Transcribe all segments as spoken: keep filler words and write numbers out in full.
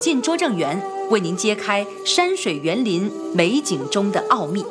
进拙政园，为您揭开山水园林美景中的奥秘。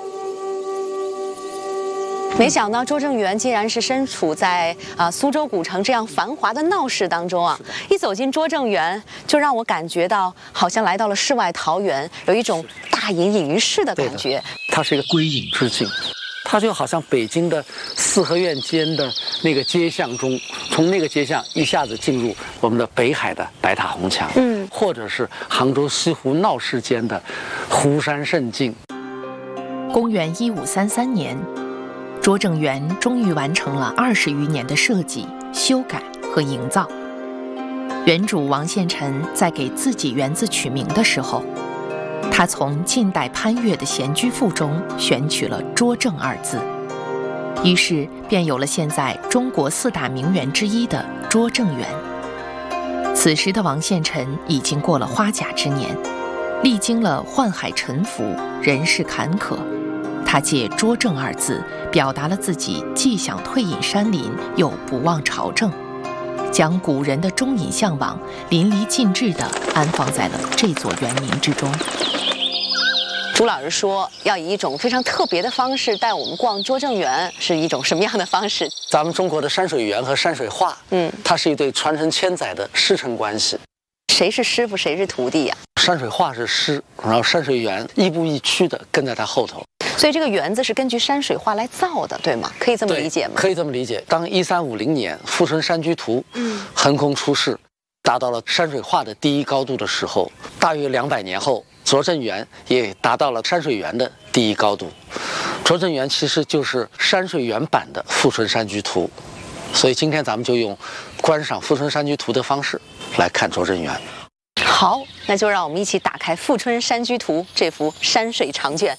没想到拙政园竟然是身处在啊、呃、苏州古城这样繁华的闹市当中啊！一走进拙政园，就让我感觉到好像来到了世外桃源，有一种大隐隐于市的感觉。 它是一个归隐之境。它就好像北京的四合院间的那个街巷中，从那个街巷一下子进入我们的北海的白塔红墙，嗯，或者是杭州西湖闹市间的湖山胜境。 公元一五三三年，拙政园终于完成了二十余年的设计、修改和营造。园主王献臣在给自己园子取名的时候，他从晋代潘岳的《闲居赋》中选取了“拙政”二字，于是便有了现在中国四大名园之一的拙政园。此时的王献臣已经过了花甲之年，历经了宦海沉浮、人世坎坷，他借“拙政”二字，表达了自己既想退隐山林，又不忘朝政，将古人的终隐向往淋漓尽致地安放在了这座园林之中。 朱老师说，要以一种非常特别的方式带我们逛拙政园，是一种什么样的方式？ 咱们中国的山水园和山水画，嗯，它是一对传承千载的师承关系。 谁是师傅，谁是徒弟呀、 啊？山水画是师，然后山水园亦步亦趋的跟在他后头。 所以这个园子是根据山水画来造的，对吗？可以这么理解吗？ 可以这么理解。当一三五零年《富春山居图》嗯横空出世，达到了山水画的第一高度的时候，大约两百年后，拙政园也达到了山水园的第一高度。拙政园其实就是山水园版的《富春山居图》，所以今天咱们就用观赏《富春山居图》的方式来看拙政园。 好，那就让我们一起打开《富春山居图》这幅山水长卷。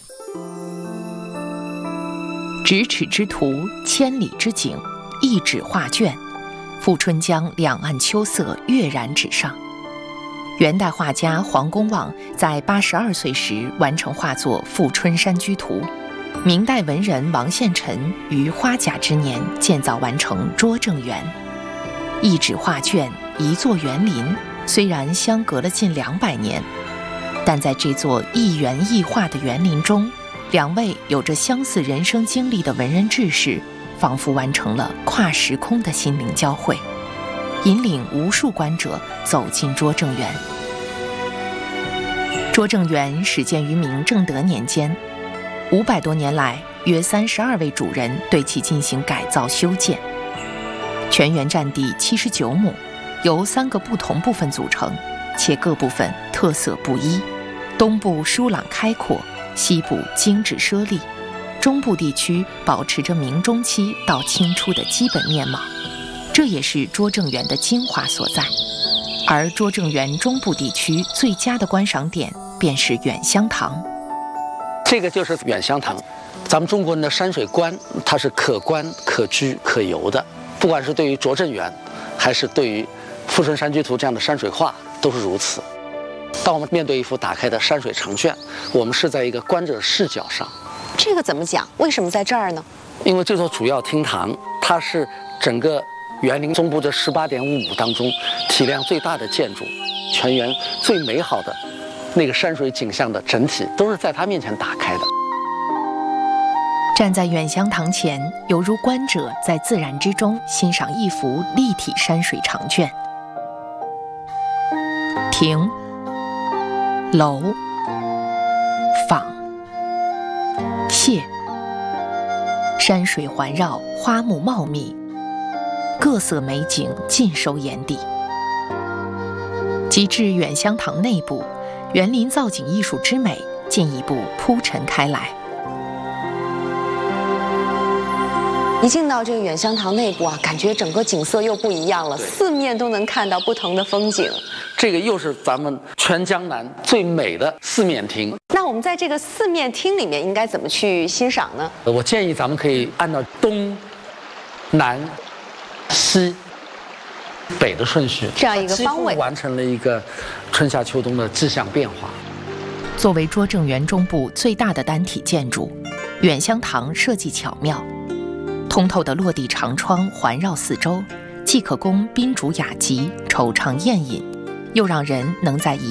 咫尺之图，千里之景，一纸画卷，富春江两岸秋色跃然纸上。元代画家黄公望在八十二岁时完成画作《富春山居图》，明代文人王献臣于花甲之年建造完成拙政园。一纸画卷，一座园林，虽然相隔了近两百年，但在这座一园一画的园林中，两位有着相似人生经历的文人志士，仿佛完成了跨时空的心灵交汇，引领无数观者走进拙政园。拙政园始建于明正德年间，五百多年来，约三十二位主人对其进行改造修建。全园占地七十九亩，由三个不同部分组成，且各部分特色不一。东部疏朗开阔，西部精致奢丽，中部地区保持着明中期到清初的基本面貌，这也是拙政园的精华所在。而拙政园中部地区最佳的观赏点便是远香堂。 这个就是远香堂。咱们中国人的山水观，它是可观、可居、可游的。不管是对于拙政园，还是对于《富春山居图》这样的山水画，都是如此。当我们面对一幅打开的山水长卷，我们是在一个观者视角上。 这个怎么讲？为什么在这儿呢？ 因为这座主要厅堂，它是整个园林中部这十八点五亩当中体量最大的建筑，全园最美好的那个山水景象的整体，都是在它面前打开的。 站在远香堂前，犹如观者在自然之中欣赏一幅立体山水长卷。亭、楼、坊、榭，山水环绕，花木茂密，各色美景尽收眼底。及至远香堂内部，园林造景艺术之美进一步铺陈开来。 一进到这个远香堂内部啊，感觉整个景色又不一样了，四面都能看到不同的风景。 这个又是咱们全江南最美的四面厅。 那我们在这个四面厅里面应该怎么去欣赏呢？ 我建议咱们可以按照东、南、西、北的顺序， 这样一个方位， 完成了一个春夏秋冬的迹象变化。 作为拙政园中部最大的单体建筑，远香堂设计巧妙。通透的落地长窗环绕四周，既可供宾主雅集、惆怅宴饮， 又让人能在一